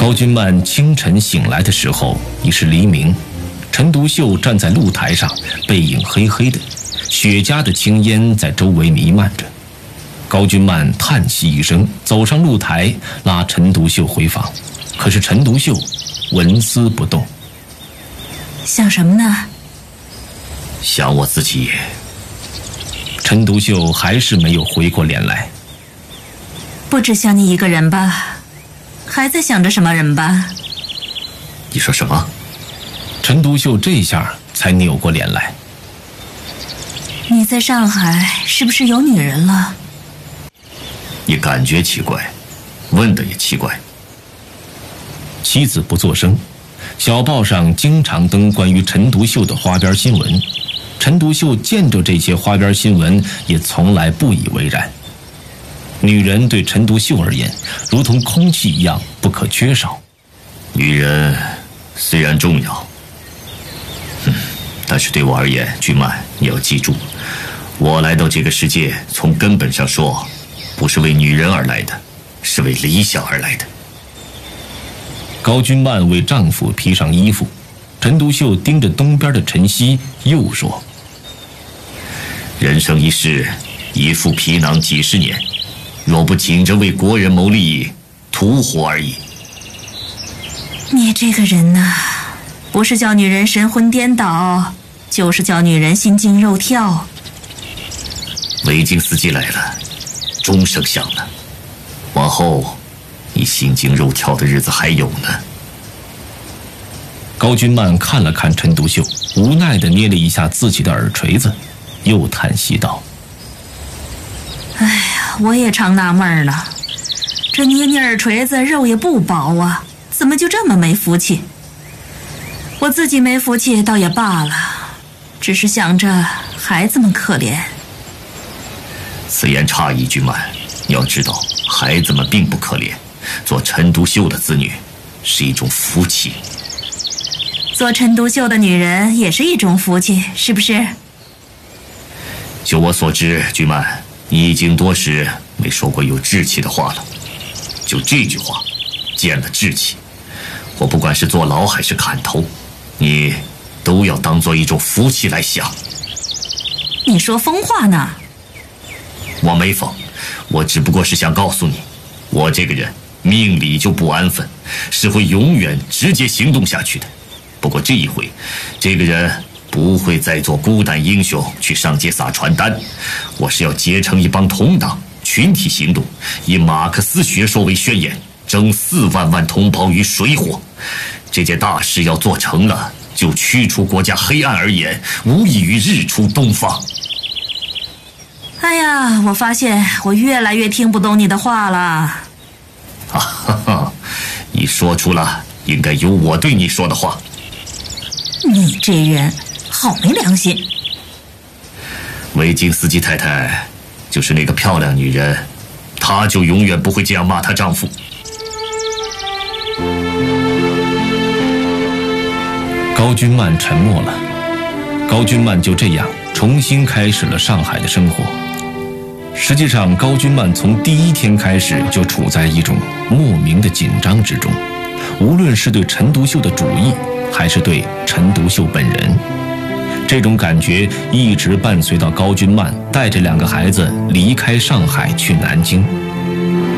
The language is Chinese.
高君曼清晨醒来的时候已是黎明，陈独秀站在露台上，背影黑黑的，雪茄的青烟在周围弥漫着。高君曼叹息一声，走上露台，拉陈独秀回房。可是陈独秀纹丝不动。 想什么呢？ 想我自己。 陈独秀还是没有回过脸来。 不只想你一个人吧？还在想着什么人吧？ 你说什么？ 陈独秀这下才扭过脸来。 你在上海是不是有女人了？ 你感觉奇怪，问的也奇怪。 妻子不作声。小报上经常登关于陈独秀的花边新闻，陈独秀见着这些花边新闻也从来不以为然。女人对陈独秀而言如同空气一样不可缺少。 女人虽然重要，但是对我而言，君曼，你要记住，我来到这个世界，从根本上说，不是为女人而来的，是为理想而来的。 高君曼为丈夫披上衣服，陈独秀盯着东边的晨曦，又说： 人生一世，一副皮囊几十年，若不紧着为国人谋利益，图活而已。 你这个人呐，不是叫女人神魂颠倒，就是叫女人心惊肉跳。 维京斯基来了，钟声响了，往后你心惊肉跳的日子还有呢。 高君曼看了看陈独秀，无奈地捏了一下自己的耳垂子，又叹息道： 哎呀，我也常纳闷了，这捏捏耳垂子肉也不薄啊，怎么就这么没福气？我自己没福气倒也罢了，只是想着孩子们可怜。 此言差矣，君曼，你要知道，孩子们并不可怜，做陈独秀的子女是一种福气。 做陈独秀的女人也是一种福气，是不是？ 就我所知，君曼，你已经多时没说过有志气的话了。就这句话，见了志气，我不管是坐牢还是砍头，你都要当做一种福气来想。 你说疯话呢？ 我没疯，我只不过是想告诉你，我这个人命里就不安分，是会永远直接行动下去的。不过这一回，这个人不会再做孤胆英雄去上街撒传单，我是要结成一帮同党，群体行动，以马克思学说为宣言，征4万万同胞于水火。这件大事要做成了，就驱除国家黑暗而言，无异于日出东方。 哎呀，我发现我越来越听不懂你的话了。 哈哈，你说出了应该由我对你说的话。 你这人好没良心。 维金斯基太太就是那个漂亮女人，她就永远不会这样骂她丈夫。 高君曼沉默了。高君曼就这样重新开始了上海的生活。实际上，高君曼从第一天开始就处在一种莫名的紧张之中，无论是对陈独秀的主意，还是对陈独秀本人，这种感觉一直伴随到高君曼带着2个孩子离开上海去南京。